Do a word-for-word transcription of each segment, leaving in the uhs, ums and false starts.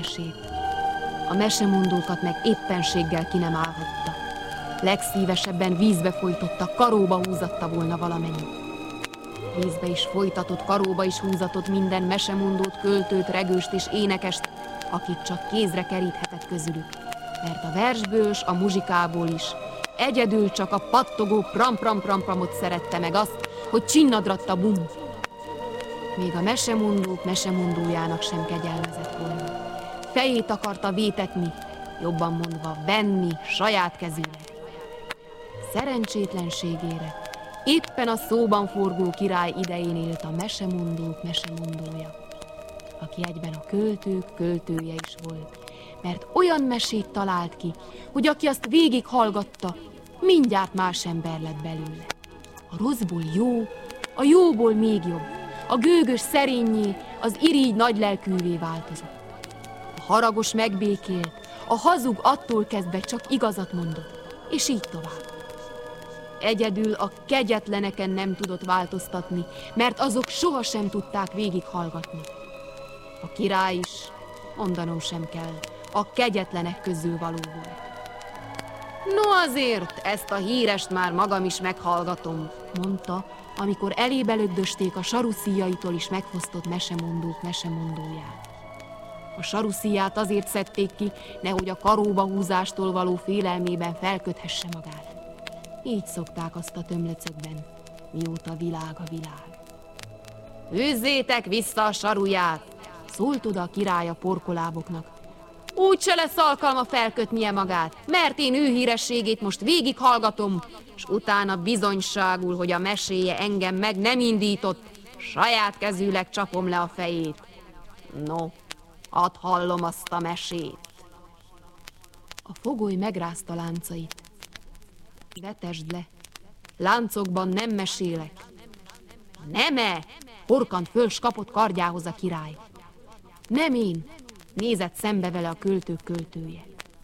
mesét. A mesemondókat meg éppenséggel ki nem állhatta. Legszívesebben vízbe folytotta, karóba húzatta volna valamennyi. Vízbe is folytatott, karóba is húzatott minden mesemondót, költőt, regőst és énekest, akit csak kézre keríthetett közülük. Mert a versből s a muzsikából is egyedül csak a pattogó pram-pram-pram-pramot szerette meg azt, hogy csinnadratta bum. Még a mesemondók mesemondójának sem kegyelmezett volna. Fejét akarta vétetni, jobban mondva venni saját kezűre. Szerencsétlenségére éppen a szóban forgó király idején élt a mesemondók mesemondója, aki egyben a költők költője is volt, mert olyan mesét talált ki, hogy aki azt végig hallgatta, mindjárt más ember lett belőle. A rosszból jó, a jóból még jobb, a gőgös szerénnyé, az irigy nagylelkűvé változott. A haragos megbékélt, a hazug attól kezdve csak igazat mondott, és így tovább. Egyedül a kegyetleneken nem tudott változtatni, mert azok sohasem tudták végighallgatni. A király is, mondanom sem kell, a kegyetlenek közül való volt. No azért, ezt a hírest már magam is meghallgatom, mondta, amikor elébe lögdösték a saruszíjaitól is megfosztott mesemondók mesemondóját. A saruszíját azért szedték ki, nehogy a karóba húzástól való félelmében felköthesse magát. Így szokták azt a tömlöcökben, mióta világ a világ. Hűzzétek vissza a saruját, szólt oda a király a porkoláboknak. Úgy se lesz alkalma felkötnie magát, mert én ő hírességét most végighallgatom, s utána bizonyságul, hogy a meséje engem meg nem indított, saját kezűleg csapom le a fejét. No, hadd hallom azt a mesét. A fogoly megrázta láncait. Vetesd le, láncokban nem mesélek. Nem-e? Horkant föl, s kapott kardjához a király. Nem én, nézett szembe vele a költők költője.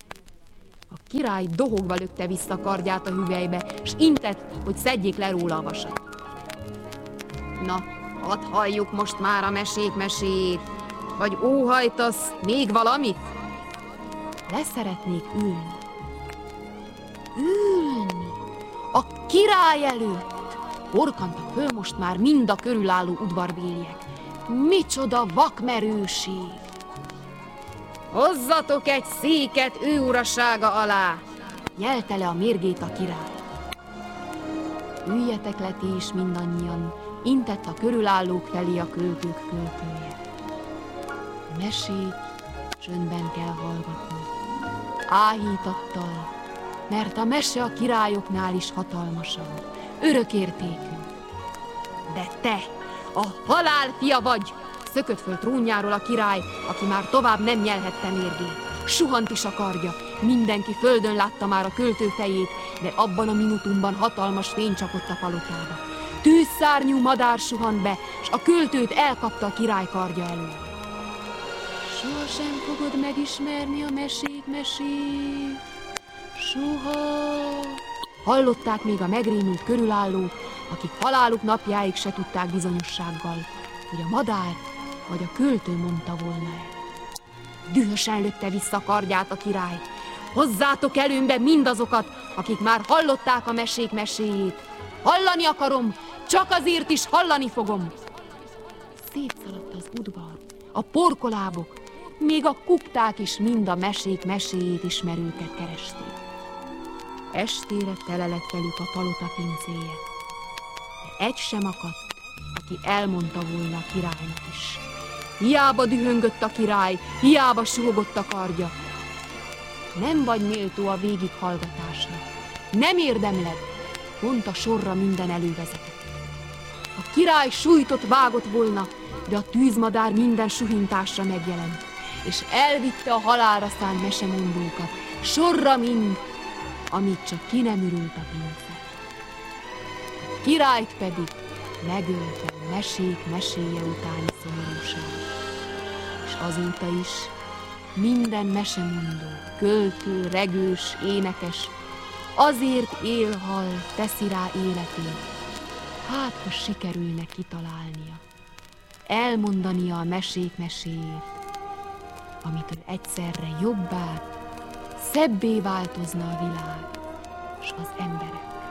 A király dohogva lökte vissza kardját a hüvelybe, s intett, hogy szedjék le róla a vasat. Na, hadd halljuk most már a mesék meséjét, vagy óhajtasz még valamit? Leszeretnék ülni. Ülni! A király előtt! Horkantak föl most már mind a körülálló udvarbéliek. Micsoda vakmerőség! Hozzatok egy széket ő urasága alá! Nyelte le a mérgét a király. Üljetek le ti is mindannyian, intett a körülállók felé a költők költője. A mesét csöndben kell hallgatni, áhítattal, mert a mese a királyoknál is hatalmasabb, örökértékű. De te, a halál fia vagy! Szökött föl trónjáról a király, aki már tovább nem nyelhette mérgét. Suhant is a kardja, mindenki földön látta már a költő fejét, de abban a minutumban hatalmas fény csapott a palotába. Tűzszárnyú madár suhant be, s a költőt elkapta a király kardja elől. Sohasem fogod megismerni a mesék mesét, soha. Hallották még a megrémült körülállók, akik haláluk napjáig se tudták bizonyossággal, hogy a madár vagy a költő mondta volna el. Dühösen lökte vissza kardját a király. Hozzátok előmbe mindazokat, akik már hallották a mesék meséjét. Hallani akarom, csak azért is hallani fogom. Szétszaladt az udvar, a porkolábok, még a kupták is mind a mesék meséjét ismerőket keresték. Estére tele lett velük a palota pincéje. De egy sem akadt, aki elmondta volna a királynak is. Hiába dühöngött a király, hiába suhogott a kardja. Nem vagy méltó a végighallgatásra. Nem érdemled, mondta sorra minden elővezetett. A király sújtott vágott volna, de a tűzmadár minden suhintásra megjelent, és elvitte a halálra szánt mesemondókat, sorra mind, amíg csak ki nem ürült a pince. A királyt pedig megölte a mesék meséje utáni szomorúság. És azóta is minden mesemondó, költő, regős, énekes azért él-hal, teszi rá életét, hát ha sikerülne kitalálnia, elmondania a mesék meséjét, amitől egyszerre jobbá, szebbé változna a világ, s az emberek.